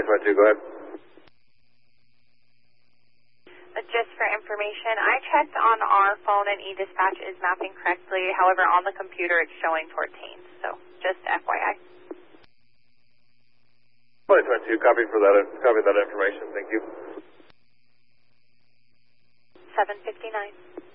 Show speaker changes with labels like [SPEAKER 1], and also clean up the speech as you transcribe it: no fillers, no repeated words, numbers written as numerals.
[SPEAKER 1] 2022, go ahead.
[SPEAKER 2] Just for information, I checked on our phone and e-dispatch is mapping correctly. However, on the computer it's showing 14. So just FYI.
[SPEAKER 1] 2022, copy that information. Thank you.
[SPEAKER 2] 7:59.